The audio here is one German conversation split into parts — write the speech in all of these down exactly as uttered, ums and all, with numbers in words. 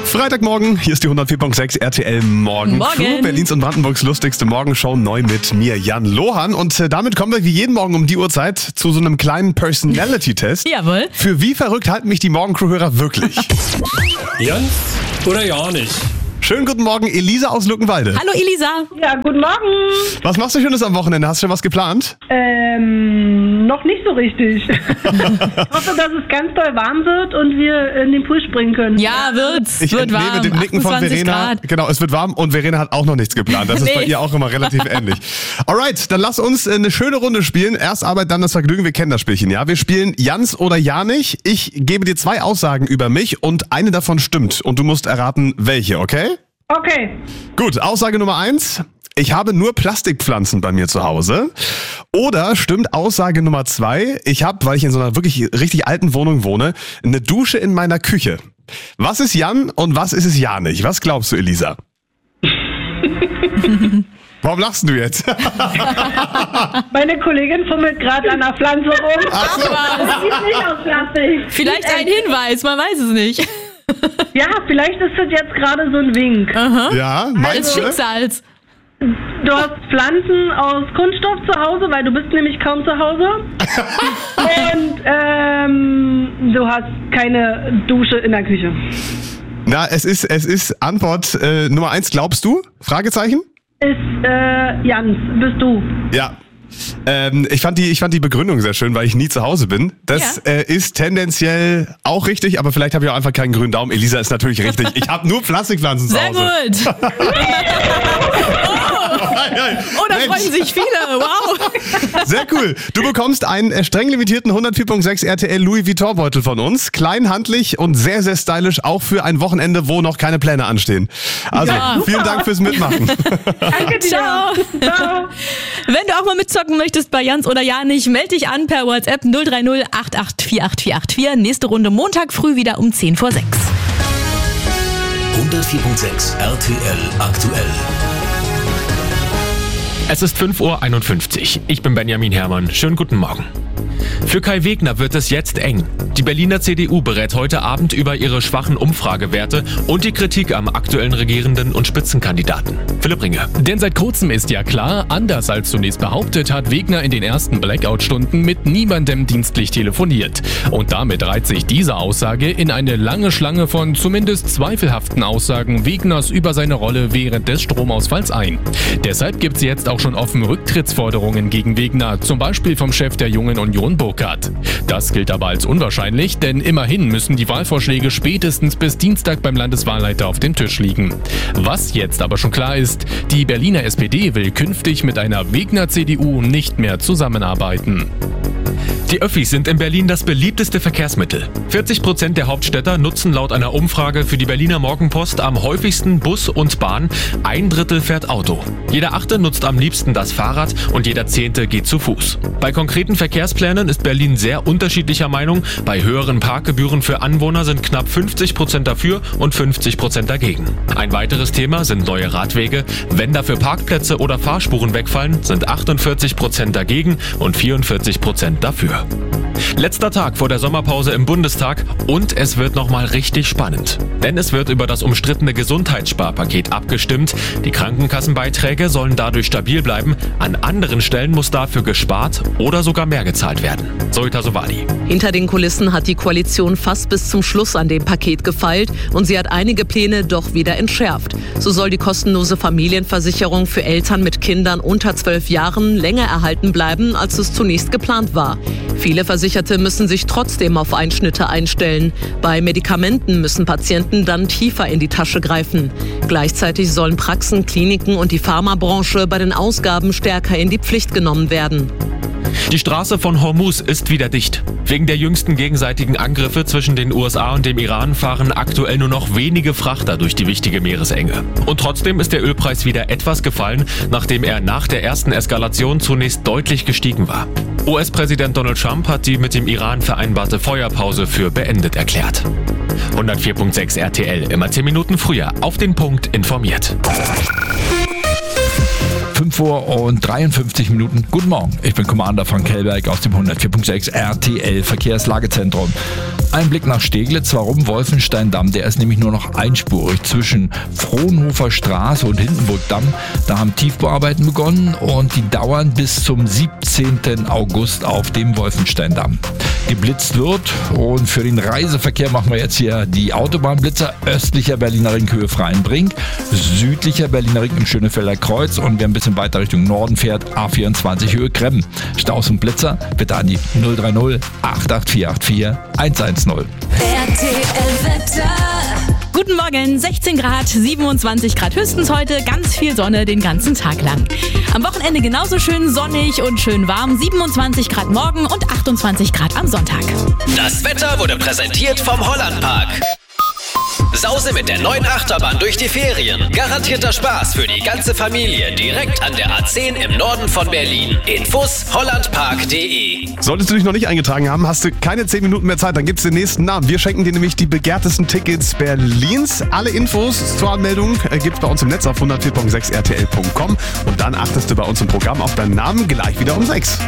Freitagmorgen, hier ist die hundertvier Komma sechs R T L Morgen Crew, Berlins und Brandenburgs lustigste Morgenshow, neu mit mir, Jan Lohan. Und äh, damit kommen wir wie jeden Morgen um die Uhrzeit zu so einem kleinen Personality-Test. Jawohl. Für wie verrückt halten mich die Morgen-Crew-Hörer wirklich? Jans oder ja nicht? Schönen guten Morgen, Elisa aus Luckenwalde. Hallo Elisa. Ja, guten Morgen. Was machst du Schönes am Wochenende? Hast du schon was geplant? Ähm, noch nicht so richtig. Ich hoffe, dass es ganz doll warm wird und wir in den Pool springen können. Ja, wird's. Ich wird entnehme warm. den Nicken von Verena. Grad. Genau, es wird warm und Verena hat auch noch nichts geplant. Das ist nee. bei ihr auch immer relativ ähnlich. Alright, dann lass uns eine schöne Runde spielen. Erst Arbeit, dann das Vergnügen. Wir kennen das Spielchen, ja? Wir spielen Jans oder ja nicht. Ich gebe dir zwei Aussagen über mich und eine davon stimmt. Und du musst erraten, welche, okay? Okay. Gut, Aussage Nummer eins. Ich habe nur Plastikpflanzen bei mir zu Hause. Oder stimmt Aussage Nummer zwei. Ich habe, weil ich in so einer wirklich richtig alten Wohnung wohne, eine Dusche in meiner Küche. Was ist Jan und was ist es ja nicht? Was glaubst du, Elisa? Warum lachst du jetzt? Meine Kollegin fummelt gerade an der Pflanze rum. Ach so. Das sieht nicht aus Plastik. Vielleicht ein Hinweis, man weiß es nicht. Ja, vielleicht ist das jetzt gerade so ein Wink. Aha. Ja, meinst du? Schicksals. Du hast Pflanzen aus Kunststoff zu Hause, weil du bist nämlich kaum zu Hause. Und ähm, du hast keine Dusche in der Küche. Na, es ist, es ist Antwort äh, Nummer eins, glaubst du? Fragezeichen? Ist, äh, Jans, bist du. Ja. Ähm, ich fand die, ich fand die Begründung sehr schön, weil ich nie zu Hause bin. Das ja. äh, ist tendenziell auch richtig, aber vielleicht habe ich auch einfach keinen grünen Daumen. Elisa ist natürlich richtig. Ich habe nur Plastikpflanzen zu Hause. Sehr gut. Oh, da freuen sich viele. Wow. Sehr cool. Du bekommst einen äh, streng limitierten hundertvier Komma sechs R T L Louis Vuitton Beutel von uns. Klein, handlich und sehr, sehr stylisch, auch für ein Wochenende, wo noch keine Pläne anstehen. Also, ja, vielen Dank fürs Mitmachen. Danke dir. Ciao. Ciao. Wenn du auch mal mitzocken möchtest bei Jans oder ja nicht, melde dich an per WhatsApp null drei null acht acht vier acht vier acht vier. Nächste Runde Montag früh wieder um zehn vor sechs. hundertvier Komma sechs R T L aktuell. Es ist fünf Uhr einundfünfzig. Ich bin Benjamin Herrmann. Schönen guten Morgen. Für Kai Wegner wird es jetzt eng. Die Berliner C D U berät heute Abend über ihre schwachen Umfragewerte und die Kritik am aktuellen Regierenden und Spitzenkandidaten. Philipp Ringe. Denn seit kurzem ist ja klar, anders als zunächst behauptet, hat Wegner in den ersten Blackout-Stunden mit niemandem dienstlich telefoniert. Und damit reiht sich diese Aussage in eine lange Schlange von zumindest zweifelhaften Aussagen Wegners über seine Rolle während des Stromausfalls ein. Deshalb gibt es jetzt auch schon offen Rücktrittsforderungen gegen Wegner, zum Beispiel vom Chef der Jungen Union Burkhardt. Das gilt aber als unwahrscheinlich, denn immerhin müssen die Wahlvorschläge spätestens bis Dienstag beim Landeswahlleiter auf dem Tisch liegen. Was jetzt aber schon klar ist, die Berliner S P D will künftig mit einer Wegner-C D U nicht mehr zusammenarbeiten. Die Öffis sind in Berlin das beliebteste Verkehrsmittel. vierzig Prozent der Hauptstädter nutzen laut einer Umfrage für die Berliner Morgenpost am häufigsten Bus und Bahn. Ein Drittel fährt Auto. Jeder Achte nutzt am liebsten das Fahrrad und jeder Zehnte geht zu Fuß. Bei konkreten Verkehrsplänen ist Berlin sehr unterschiedlicher Meinung. Bei höheren Parkgebühren für Anwohner sind knapp fünfzig Prozent dafür und fünfzig Prozent dagegen. Ein weiteres Thema sind neue Radwege. Wenn dafür Parkplätze oder Fahrspuren wegfallen, sind achtundvierzig Prozent dagegen und vierundvierzig Prozent dafür. Letzter Tag vor der Sommerpause im Bundestag und es wird nochmal richtig spannend. Denn es wird über das umstrittene Gesundheitssparpaket abgestimmt. Die Krankenkassenbeiträge sollen dadurch stabil bleiben. An anderen Stellen muss dafür gespart oder sogar mehr gezahlt werden. Zoita Sowadi. Hinter den Kulissen hat die Koalition fast bis zum Schluss an dem Paket gefeilt und sie hat einige Pläne doch wieder entschärft. So soll die kostenlose Familienversicherung für Eltern mit Kindern unter zwölf Jahren länger erhalten bleiben, als es zunächst geplant war. Viele Versicherte müssen sich trotzdem auf Einschnitte einstellen. Bei Medikamenten müssen Patienten dann tiefer in die Tasche greifen. Gleichzeitig sollen Praxen, Kliniken und die Pharmabranche bei den Ausgaben stärker in die Pflicht genommen werden. Die Straße von Hormuz ist wieder dicht. Wegen der jüngsten gegenseitigen Angriffe zwischen den U S A und dem Iran fahren aktuell nur noch wenige Frachter durch die wichtige Meeresenge. Und trotzdem ist der Ölpreis wieder etwas gefallen, nachdem er nach der ersten Eskalation zunächst deutlich gestiegen war. U S-Präsident Donald Trump hat die mit dem Iran vereinbarte Feuerpause für beendet erklärt. hundertvier Komma sechs R T L, immer zehn Minuten früher, auf den Punkt informiert. fünf Uhr und dreiundfünfzig Minuten. Guten Morgen, ich bin Commander Frank Hellberg aus dem hundertvier Punkt sechs R T L Verkehrslagezentrum. Ein Blick nach Steglitz. Warum? Wolfenstein-Damm, der ist nämlich nur noch einspurig zwischen Frohnhofer Straße und Hindenburgdamm. Da haben Tiefbauarbeiten begonnen und die dauern bis zum siebzehnten August auf dem Wolfenstein-Damm. Geblitzt wird und für den Reiseverkehr machen wir jetzt hier die Autobahnblitzer. Östlicher Berliner Ring Höhe Freienbrink, südlicher Berliner Ring im Schönefelder Kreuz und wer ein bisschen weiter Richtung Norden fährt, A vierundzwanzig Höhe Kremmen. Staus und Blitzer bitte an die null drei null acht acht vier acht vier eins eins null. R T L-Wetter. Guten Morgen, sechzehn Grad, siebenundzwanzig Grad höchstens heute, ganz viel Sonne den ganzen Tag lang. Am Wochenende genauso schön sonnig und schön warm, siebenundzwanzig Grad morgen und achtundzwanzig Grad am Sonntag. Das Wetter wurde präsentiert vom Hollandpark. Sause mit der neuen Achterbahn durch die Ferien. Garantierter Spaß für die ganze Familie direkt an der A zehn im Norden von Berlin. Infos hollandpark punkt de. Solltest du dich noch nicht eingetragen haben, hast du keine zehn Minuten mehr Zeit, dann gibt's den nächsten Namen. Wir schenken dir nämlich die begehrtesten Tickets Berlins. Alle Infos zur Anmeldung gibt's bei uns im Netz auf hundertvier Punkt sechs R T L Punkt com und dann achtest du bei uns im Programm auf deinen Namen gleich wieder um sechs.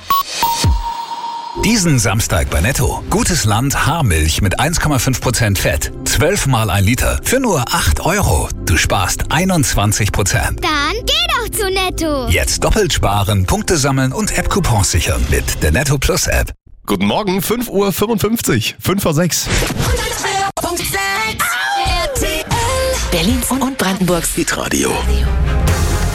Diesen Samstag bei Netto. Gutes Land Haarmilch mit eins Komma fünf Prozent Fett. zwölf mal ein Liter für nur acht Euro. Du sparst einundzwanzig Prozent. Dann geh doch zu Netto. Jetzt doppelt sparen, Punkte sammeln und App-Coupons sichern mit der Netto Plus App. Guten Morgen, fünf Uhr fünfundfünfzig, fünf vor sechs. hundertvier Punkt sechs R T L Berlins und Brandenburgs Hitradio. Radio.